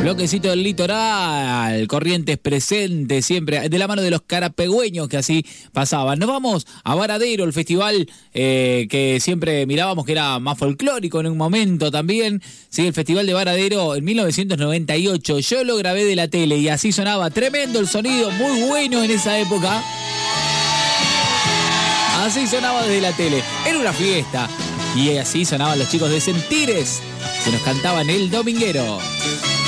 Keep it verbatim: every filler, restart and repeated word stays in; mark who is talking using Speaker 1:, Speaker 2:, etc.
Speaker 1: Bloquecito del litoral, Corrientes presente siempre, de la mano de los carapegüeños que así pasaban. Nos vamos a Varadero, el festival eh, que siempre mirábamos que era más folclórico en un momento también. Sí, el Festival de Varadero en mil novecientos noventa y ocho. Yo lo grabé de la tele y así sonaba, tremendo el sonido, muy bueno en esa época. Así sonaba desde la tele. Era una fiesta. Y así sonaban los chicos de Sentires, que nos cantaban El Dominguero.